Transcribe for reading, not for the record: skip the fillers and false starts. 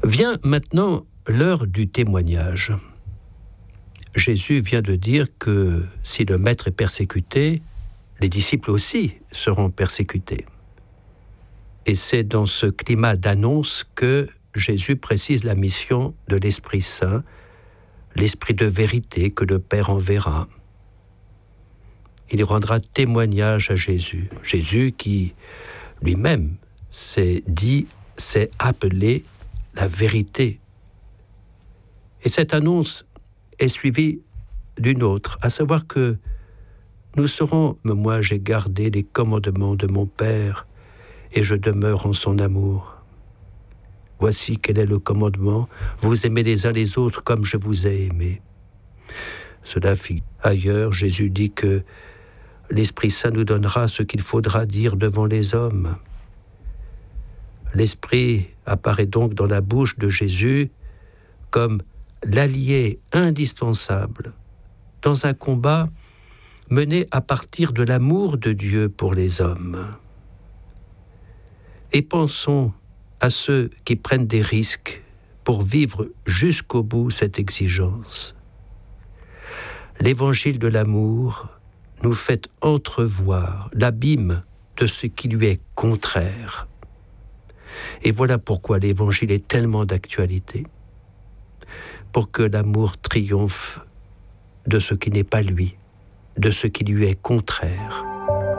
Vient maintenant l'heure du témoignage. Jésus vient de dire que si le Maître est persécuté, les disciples aussi seront persécutés. Et c'est dans ce climat d'annonce que Jésus précise la mission de l'Esprit Saint, l'Esprit de vérité que le Père enverra. Il rendra témoignage à Jésus. Jésus qui, lui-même, s'est appelé la vérité. Et cette annonce est suivie d'une autre, à savoir que nous serons, moi j'ai gardé les commandements de mon Père, et je demeure en son amour. Voici quel est le commandement, vous aimez les uns les autres comme je vous ai aimés. Cela fit ailleurs, Jésus dit que l'Esprit Saint nous donnera ce qu'il faudra dire devant les hommes. L'Esprit apparaît donc dans la bouche de Jésus comme l'allié indispensable dans un combat mené à partir de l'amour de Dieu pour les hommes. Et pensons à ceux qui prennent des risques pour vivre jusqu'au bout cette exigence. L'évangile de l'amour nous fait entrevoir l'abîme de ce qui lui est contraire. Et voilà pourquoi l'évangile est tellement d'actualité. Pour que l'amour triomphe de ce qui n'est pas lui, de ce qui lui est contraire.